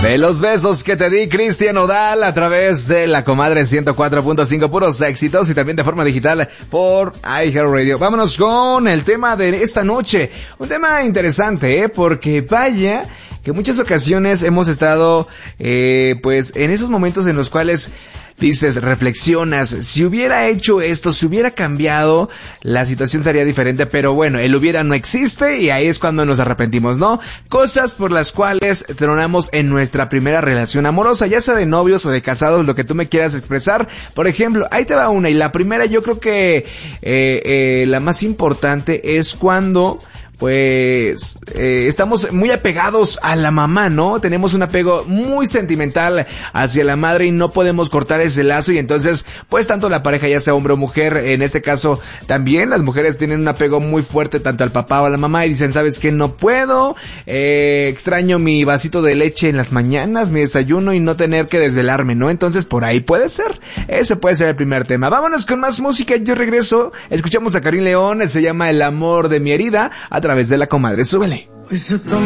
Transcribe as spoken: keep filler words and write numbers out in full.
De los besos que te di, Cristian Nodal, a través de La Comadre ciento cuatro punto cinco, puros éxitos, y también de forma digital por iHeartRadio. Vámonos con el tema de esta noche. Un tema interesante, ¿eh? Porque vaya que en muchas ocasiones hemos estado, eh, pues, en esos momentos en los cuales dices, reflexionas, si hubiera hecho esto, si hubiera cambiado, la situación sería diferente, pero bueno, el hubiera no existe y ahí es cuando nos arrepentimos, ¿no? Cosas por las cuales tronamos en nuestra primera relación amorosa, ya sea de novios o de casados, lo que tú me quieras expresar. Por ejemplo, ahí te va una, y la primera yo creo que eh, eh, la más importante es cuando pues eh, estamos muy apegados a la mamá, ¿no? Tenemos un apego muy sentimental hacia la madre y no podemos cortar ese lazo, y entonces pues tanto la pareja, ya sea hombre o mujer, en este caso también las mujeres tienen un apego muy fuerte tanto al papá o a la mamá y dicen, ¿sabes qué? No puedo, eh, extraño mi vasito de leche en las mañanas, mi desayuno, y no tener que desvelarme, ¿no? Entonces por ahí puede ser, ese puede ser el primer tema. Vámonos con más música, yo regreso, escuchamos a Karim León, se llama El amor de mi herida, a través de La Comadre. Súbele.